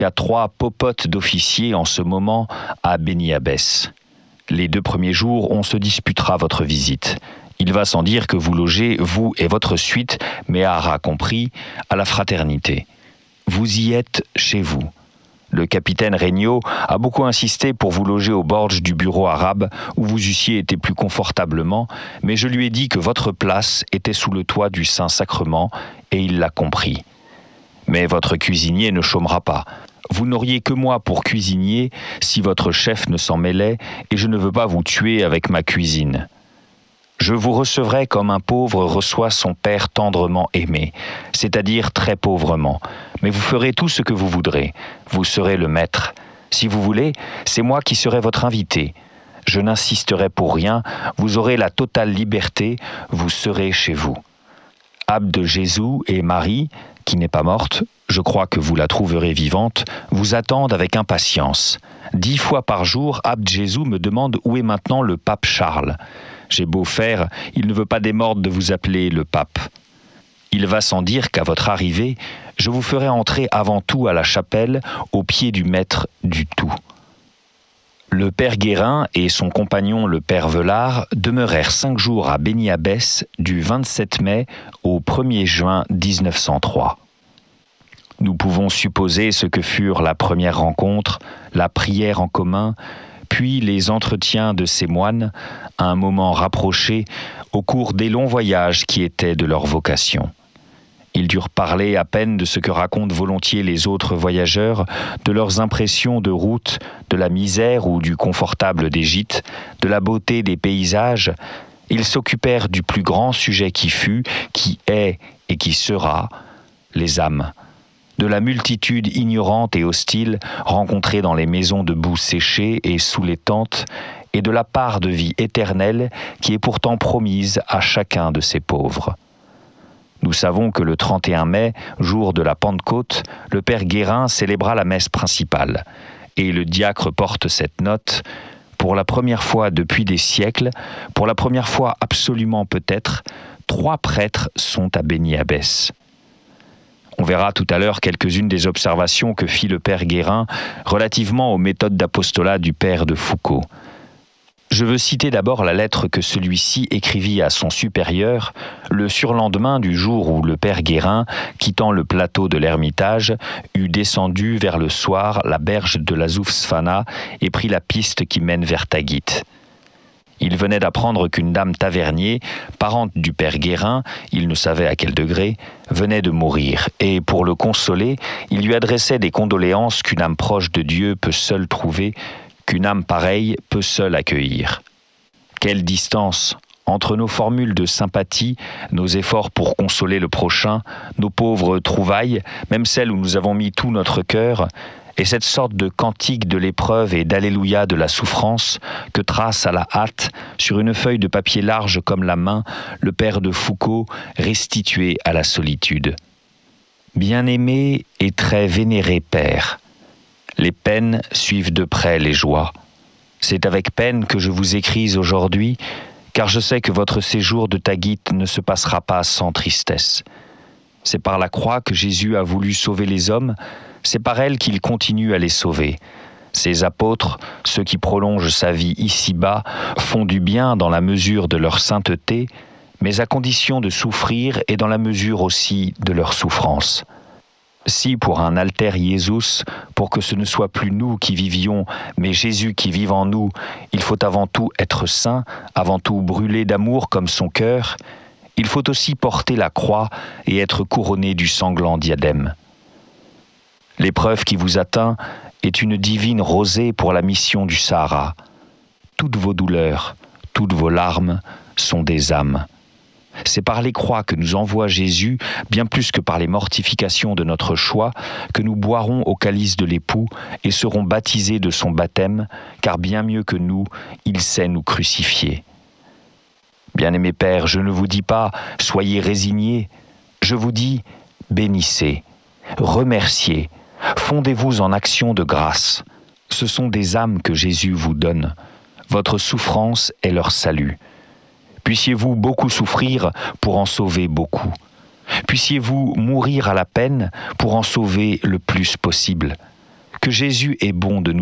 à 3 popotes d'officiers en ce moment à Béni Abbès. Les 2 premiers jours, on se disputera votre visite. Il va sans dire que vous logez, vous et votre suite, Méhara compris, à la Fraternité. Vous y êtes chez vous. Le capitaine Regnault a beaucoup insisté pour vous loger au bord du bureau arabe où vous eussiez été plus confortablement, mais je lui ai dit que votre place était sous le toit du Saint-Sacrement et il l'a compris. Mais votre cuisinier ne chômera pas. Vous n'auriez que moi pour cuisinier si votre chef ne s'en mêlait et je ne veux pas vous tuer avec ma cuisine. Je vous recevrai comme un pauvre reçoit son père tendrement aimé, c'est-à-dire très pauvrement. Mais vous ferez tout ce que vous voudrez. Vous serez le maître. Si vous voulez, c'est moi qui serai votre invité. Je n'insisterai pour rien, vous aurez la totale liberté, vous serez chez vous. Abd Jésus et Marie, qui n'est pas morte, je crois que vous la trouverez vivante, vous attendent avec impatience. 10 fois par jour, Abd Jésus me demande où est maintenant le pape Charles. J'ai beau faire, il ne veut pas démordre de vous appeler le pape. Il va sans dire qu'à votre arrivée, je vous ferai entrer avant tout à la chapelle, au pied du maître du tout. Le père Guérin et son compagnon le père Velard demeurèrent 5 jours à Béni Abbès du 27 mai au 1er juin 1903. Nous pouvons supposer ce que furent la première rencontre, la prière en commun, puis les entretiens de ces moines, à un moment rapproché, au cours des longs voyages qui étaient de leur vocation. Ils durent parler à peine de ce que racontent volontiers les autres voyageurs, de leurs impressions de route, de la misère ou du confortable des gîtes, de la beauté des paysages. Ils s'occupèrent du plus grand sujet qui fut, qui est et qui sera, les âmes. De la multitude ignorante et hostile rencontrée dans les maisons de boue séchées et sous les tentes, et de la part de vie éternelle qui est pourtant promise à chacun de ces pauvres. Nous savons que le 31 mai, jour de la Pentecôte, le père Guérin célébra la messe principale, et le diacre porte cette note: pour la première fois depuis des siècles, pour la première fois absolument peut-être, 3 prêtres sont à Béni Abbès. On verra tout à l'heure quelques-unes des observations que fit le père Guérin relativement aux méthodes d'apostolat du père de Foucauld. Je veux citer d'abord la lettre que celui-ci écrivit à son supérieur le surlendemain du jour où le père Guérin, quittant le plateau de l'Ermitage, eut descendu vers le soir la berge de la Zoufsfana et pris la piste qui mène vers Taguit. Il venait d'apprendre qu'une dame tavernier, parente du père Guérin, il ne savait à quel degré, venait de mourir, et pour le consoler, il lui adressait des condoléances qu'une âme proche de Dieu peut seule trouver, qu'une âme pareille peut seule accueillir. Quelle distance entre nos formules de sympathie, nos efforts pour consoler le prochain, nos pauvres trouvailles, même celles où nous avons mis tout notre cœur, et cette sorte de cantique de l'épreuve et d'alléluia de la souffrance que trace à la hâte, sur une feuille de papier large comme la main, le père de Foucauld, restitué à la solitude. Bien-aimé et très vénéré père, les peines suivent de près les joies. C'est avec peine que je vous écris aujourd'hui, car je sais que votre séjour de Taguit ne se passera pas sans tristesse. C'est par la croix que Jésus a voulu sauver les hommes, c'est par elle qu'il continue à les sauver. Ses apôtres, ceux qui prolongent sa vie ici-bas, font du bien dans la mesure de leur sainteté, mais à condition de souffrir et dans la mesure aussi de leur souffrance. Si pour un alter Iesus, pour que ce ne soit plus nous qui vivions, mais Jésus qui vive en nous, il faut avant tout être saint, avant tout brûler d'amour comme son cœur, il faut aussi porter la croix et être couronné du sanglant diadème. L'épreuve qui vous atteint est une divine rosée pour la mission du Sahara. Toutes vos douleurs, toutes vos larmes sont des âmes. C'est par les croix que nous envoie Jésus, bien plus que par les mortifications de notre choix, que nous boirons au calice de l'époux et serons baptisés de son baptême, car bien mieux que nous, il sait nous crucifier. Bien-aimé Père, je ne vous dis pas « soyez résignés », je vous dis « bénissez, remerciez, fondez-vous en action de grâce. Ce sont des âmes que Jésus vous donne. Votre souffrance est leur salut. Puissiez-vous beaucoup souffrir pour en sauver beaucoup. Puissiez-vous mourir à la peine pour en sauver le plus possible. que Jésus est bon de nous